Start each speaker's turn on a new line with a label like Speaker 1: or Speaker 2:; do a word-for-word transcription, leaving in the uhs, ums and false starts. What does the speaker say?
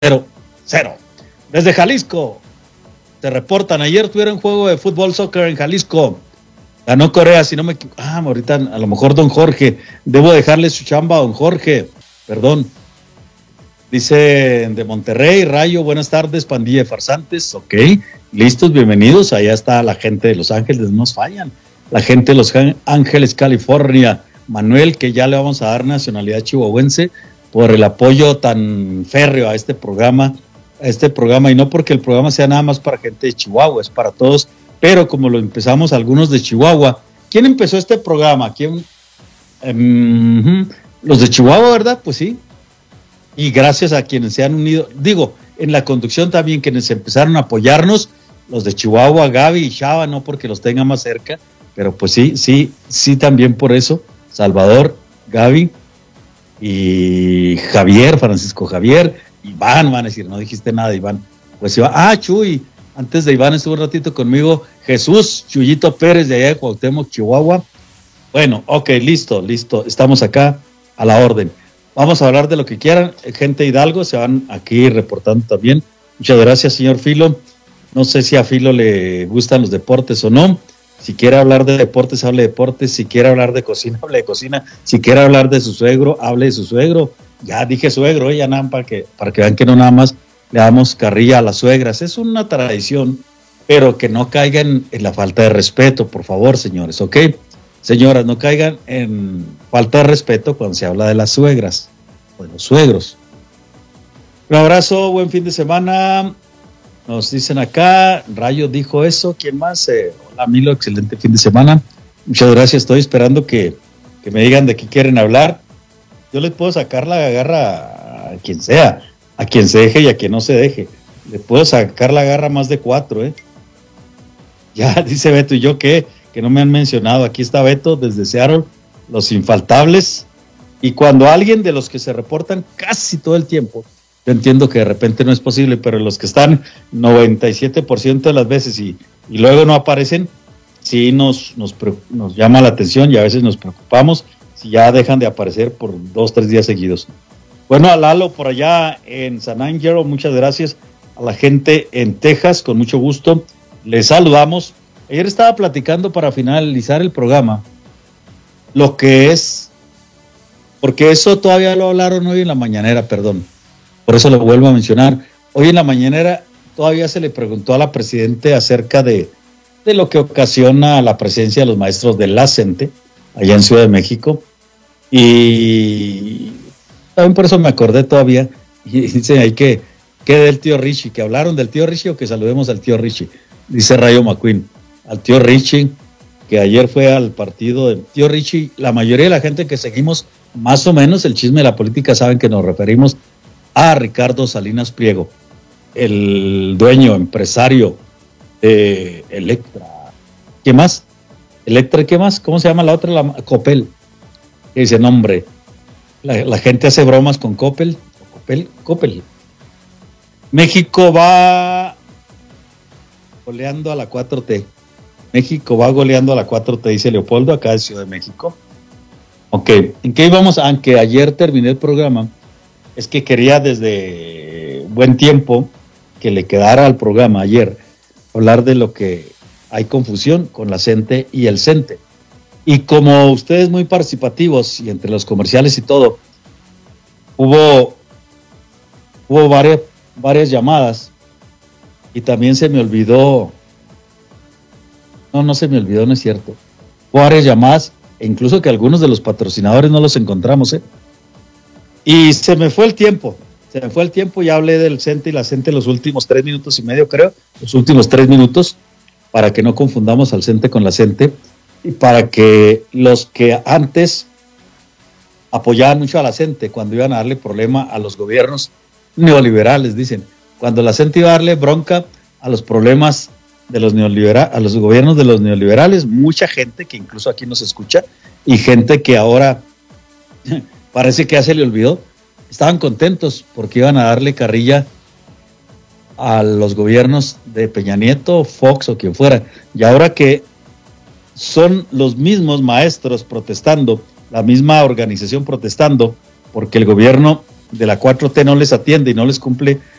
Speaker 1: cero, cero. Desde Jalisco, te reportan, ayer tuvieron juego de fútbol, soccer en Jalisco. Ganó Corea, si no me equivoco. Ah, ahorita a lo mejor don Jorge. Debo dejarle su chamba a don Jorge. Perdón. Dice de Monterrey, Rayo, buenas tardes, pandilla de farsantes. Ok, listos, bienvenidos. Allá está la gente de Los Ángeles, no nos fallan. La gente de Los Ángeles, California. Manuel, que ya le vamos a dar nacionalidad chihuahuense por el apoyo tan férreo a este programa. A este programa, y no porque el programa sea nada más para gente de Chihuahua, es para todos. Pero como lo empezamos algunos de Chihuahua, ¿quién empezó este programa? ¿Quién? Um, los de Chihuahua, ¿verdad? Pues sí. Y gracias a quienes se han unido, digo, en la conducción también quienes empezaron a apoyarnos, los de Chihuahua, Gaby y Chava, no porque los tenga más cerca, pero pues sí, sí, sí también por eso, Salvador, Gaby y Javier, Francisco Javier, Iván, van a decir, no dijiste nada, Iván. Pues Iván, ah, Chuy. Antes de Iván estuvo un ratito conmigo Jesús Chuyito Pérez de allá de Cuauhtémoc, Chihuahua. Bueno, ok, listo, listo. Estamos acá a la orden. Vamos a hablar de lo que quieran. Gente Hidalgo, se van aquí reportando también. Muchas gracias, señor Filo. No sé si a Filo le gustan los deportes o no. Si quiere hablar de deportes, hable de deportes. Si quiere hablar de cocina, hable de cocina. Si quiere hablar de su suegro, hable de su suegro. Ya dije suegro, eh, ya nada para que, para que vean que no nada más le damos carrilla a las suegras. Es una tradición, pero que no caigan en la falta de respeto, por favor, señores, ¿ok? Señoras, no caigan en falta de respeto cuando se habla de las suegras o de los suegros. Un abrazo, buen fin de semana. Nos dicen acá, Rayo dijo eso, ¿quién más? Eh, hola, Milo, excelente fin de semana. Muchas gracias, estoy esperando que, que me digan de qué quieren hablar. Yo les puedo sacar la garra a quien sea, a quien se deje y a quien no se deje. Le puedo sacar la garra a más de cuatro, ¿eh? Ya, dice Beto, ¿y yo qué? Que no me han mencionado. Aquí está Beto desde Seattle, los infaltables. Y cuando alguien de los que se reportan casi todo el tiempo, yo entiendo que de repente no es posible, pero los que están noventa y siete por ciento de las veces y, y luego no aparecen, sí nos, nos, nos llama la atención y a veces nos preocupamos si ya dejan de aparecer por dos, tres días seguidos. Bueno, a Lalo por allá en San Angelo, muchas gracias. A la gente en Texas, con mucho gusto, les saludamos. Ayer estaba platicando para finalizar el programa lo que es, porque eso todavía lo hablaron hoy en la mañanera, perdón, por eso lo vuelvo a mencionar. Hoy en la mañanera todavía se le preguntó a la presidenta acerca de, de lo que ocasiona la presencia de los maestros de la CENTE allá en Ciudad de México. Y también por eso me acordé todavía, y dice ahí que, que del tío Richie, que hablaron del tío Richie o que saludemos al tío Richie, dice Rayo McQueen, al tío Richie, que ayer fue al partido del tío Richie. La mayoría de la gente que seguimos más o menos el chisme de la política saben que nos referimos a Ricardo Salinas Pliego, el dueño, empresario de Electra. ¿Qué más? Electra, ¿qué más? ¿Cómo se llama la otra? La Coppel. Dice nombre. La, la gente hace bromas con Coppel. Coppel, Coppel. México va goleando a la cuatro T. México va goleando a la cuatro T, dice Leopoldo, acá de Ciudad de México. Ok, ¿en qué íbamos? Aunque ayer terminé el programa, es que quería desde buen tiempo que le quedara al programa ayer hablar de lo que hay confusión con la CENTE y el CENTE. Y como ustedes muy participativos y entre los comerciales y todo, hubo, hubo varias, varias llamadas y también se me olvidó, no, no se me olvidó, no es cierto, hubo varias llamadas e incluso que algunos de los patrocinadores no los encontramos, ¿eh? Y se me fue el tiempo, se me fue el tiempo, ya hablé del CENTE y la CENTE los últimos tres minutos y medio, creo, los últimos tres minutos, para que no confundamos al CENTE con la CENTE, y para que los que antes apoyaban mucho a la CENTE cuando iban a darle problema a los gobiernos neoliberales, dicen, cuando la CENTE iba a darle bronca a los problemas de los neoliberales, a los gobiernos de los neoliberales, mucha gente que incluso aquí nos escucha y gente que ahora parece que ya se le olvidó, estaban contentos porque iban a darle carrilla a los gobiernos de Peña Nieto, Fox o quien fuera, y ahora que son los mismos maestros protestando, la misma organización protestando, porque el gobierno de la cuatro T no les atiende y no les cumple